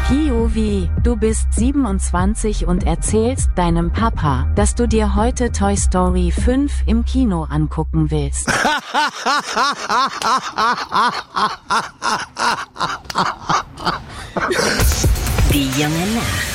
POV, du bist 27 und erzählst deinem Papa, dass du dir heute Toy Story 5 im Kino angucken willst. Die junge Nacht.